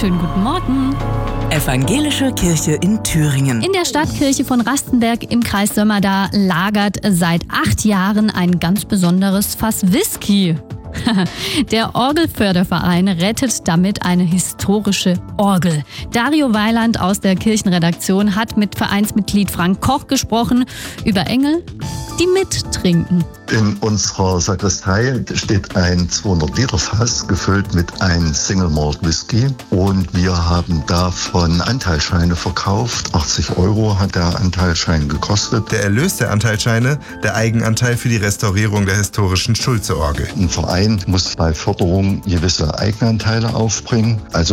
schönen guten Morgen. Evangelische Kirche in Thüringen. In der Stadtkirche von Rastenberg im Kreis Sömmerda lagert seit 8 Jahren ein ganz besonderes Fass Whisky. Der Orgelförderverein rettet damit eine historische Orgel. Dario Weiland aus der Kirchenredaktion hat mit Vereinsmitglied Frank Koch gesprochen über Engel, die mittrinken. In unserer Sakristei steht ein 200-Liter-Fass gefüllt mit einem Single Malt Whisky und wir haben davon Anteilsscheine verkauft. 80 € hat der Anteilsschein gekostet. Der Erlös der Anteilsscheine, der Eigenanteil für die Restaurierung der historischen Schulze-Orgel. Ein Verein muss bei Förderung gewisse Eigenanteile aufbringen. Also